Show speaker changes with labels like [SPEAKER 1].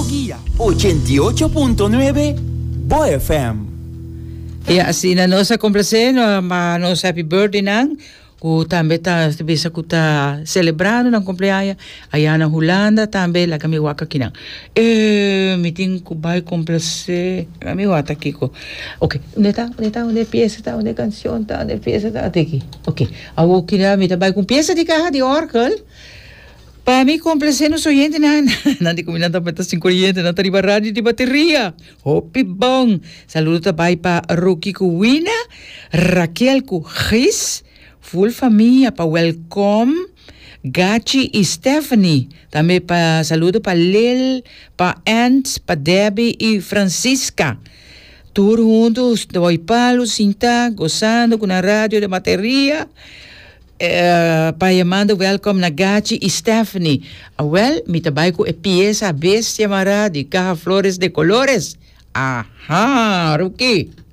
[SPEAKER 1] Guía 88.9 Boa FM.
[SPEAKER 2] E assim, na nossa complacendo, a nossa happy birthday nang, o também tá bisa que tá celebrando na cumpleaños, aí na Holanda também, lá kami waka kinang. Meeting ko vai complacer, kami wata kiko. Okay, onde pieza tá, onde canção tá, onde pieza tá, até aqui. Okay, awo kina mita vai com pieza de caja de orkel. Para mim, complacer nos oyentes, não de combinando para estar oyentes, não tem rádio de bateria. Hopi bom. Saludo também para Ruki Kuwina, Raquel Kugis, full família, para welcome, Gachi e Stephanie. Também para saludo para Lil, para Ant, para Debbie e Francisca. Todos juntos, de Boipalo, Sinta, gozando com a rádio de bateria. Pa llamando welcome na Gachi e Stephanie. Well, mi tabayko e pieza bestia mara de caja flores de colores. Ajá, Ruki.